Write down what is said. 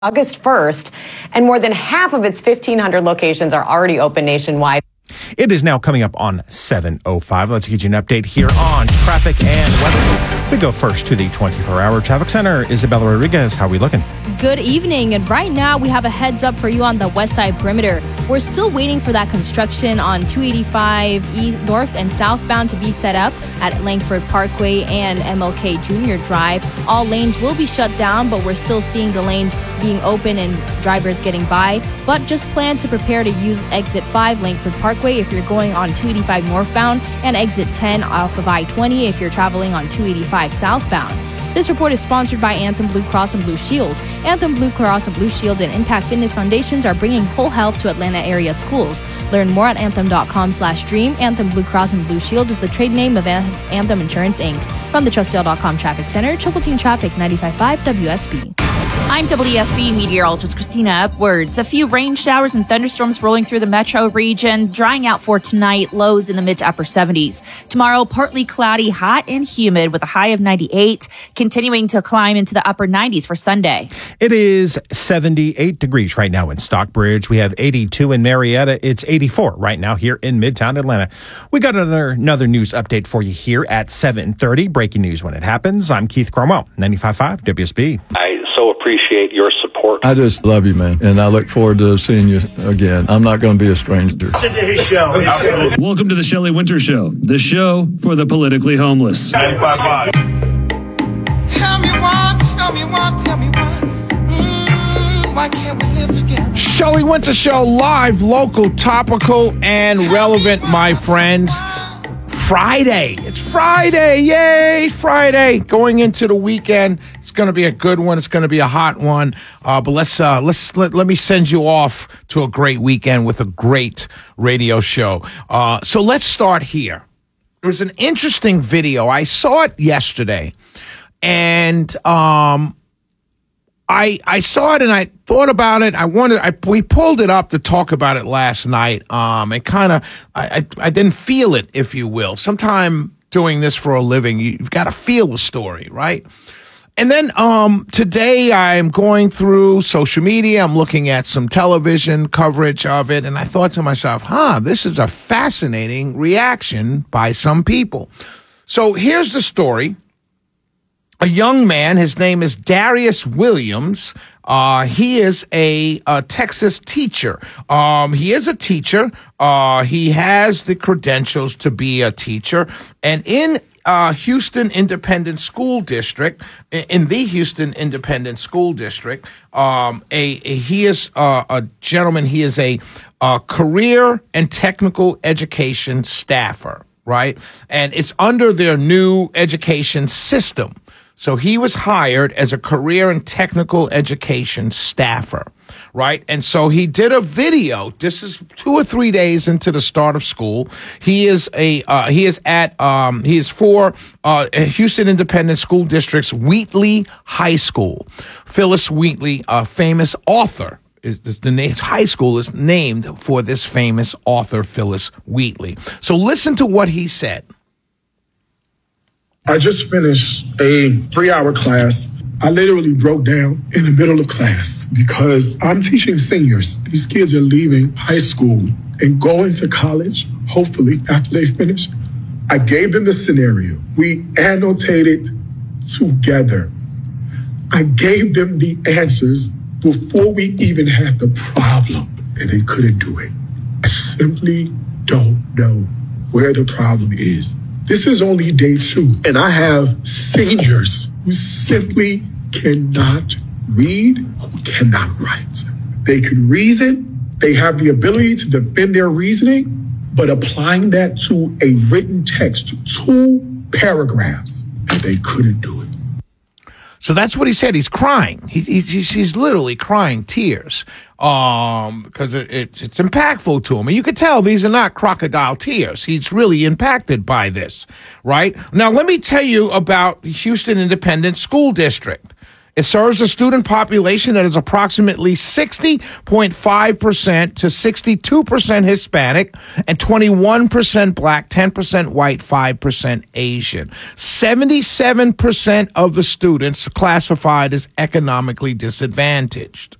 August 1st, and more than half of its 1,500 locations are already open nationwide. It is now coming up on 7:05. Let's get you an update here on traffic and weather. We go first to the 24-hour traffic center. Isabella Rodriguez, how are we looking? Good evening, and right now we have a heads up for you on the west side perimeter. We're still waiting for that construction on 285 East, north and southbound to be set up at Langford Parkway and MLK Jr. Drive. All lanes will be shut down, but we're still seeing the lanes being open and drivers getting by. But just plan to prepare to use exit 5 Langford Parkway if you're going on 285 northbound, and exit 10 off of I-20 if you're traveling on 285 southbound. This report is sponsored by Anthem Blue Cross and Blue Shield. Anthem Blue Cross and Blue Shield and Impact Fitness Foundations are bringing whole health to Atlanta area schools. Learn more at anthem.com/dream. Anthem Blue Cross and Blue Shield is the trade name of Anthem Insurance, Inc. From the Trustdale.com Traffic Center, Triple Team Traffic 95.5 WSB. I'm WFB meteorologist Christina Upwards. A few rain showers and thunderstorms rolling through the metro region, drying out for tonight, lows in the mid to upper 70s. Tomorrow, partly cloudy, hot and humid with a high of 98, continuing to climb into the upper 90s for Sunday. It is 78 degrees right now in Stockbridge. We have 82 in Marietta. It's 84 right now here in Midtown Atlanta. We got another news update for you here at 7:30. Breaking news when it happens. I'm Keith Cromwell, 95.5 WSB. I so appreciate your support. I just love you, man, and I look forward to seeing you again. I'm not going to be a stranger. Welcome to the Shelley Winter Show, the show for the politically homeless. 95.5. Tell me why. Why can't we live together? Shelley Winter Show, live, local, topical, and relevant, my friends. Friday. It's Friday. Yay, Friday. Going into the weekend. It's going to be a good one. It's going to be a hot one. But let me send you off to a great weekend with a great radio show. So let's start here. There was an interesting video. I saw it yesterday, and I saw it and I thought about it. We pulled it up to talk about it last night. And kind of, I didn't feel it, if you will. Sometime doing this for a living, you've got to feel the story, right? And then today I'm going through social media. I'm looking at some television coverage of it. And I thought to myself, this is a fascinating reaction by some people. So here's the story. A young man, his name is Darius Williams. He is a Texas teacher. He is a teacher. He has the credentials to be a teacher. And in Houston Independent School District, he is a gentleman. He is a career and technical education staffer, right? And it's under their new education system. So he was hired as a career and technical education staffer, right? And so he did a video. This is 2 or 3 days into the start of school. He is for Houston Independent School District's Wheatley High School. Phyllis Wheatley, a famous author. High school is named for this famous author, Phyllis Wheatley. So listen to what he said. I just finished a 3-hour class. I literally broke down in the middle of class because I'm teaching seniors. These kids are leaving high school and going to college, hopefully, after they finish. I gave them the scenario. We annotated together. I gave them the answers before we even had the problem, and they couldn't do it. I simply don't know where the problem is. This is only day 2, and I have seniors who simply cannot read, who cannot write. They can reason, they have the ability to defend their reasoning, but applying that to a written text, 2 paragraphs, they couldn't do it. So that's what he said. He's crying. He's literally crying tears because it's impactful to him. And you could tell these are not crocodile tears. He's really impacted by this, right? Now, let me tell you about Houston Independent School District. It serves a student population that is approximately 60.5% to 62% Hispanic and 21% Black, 10% white, 5% Asian. 77% of the students classified as economically disadvantaged.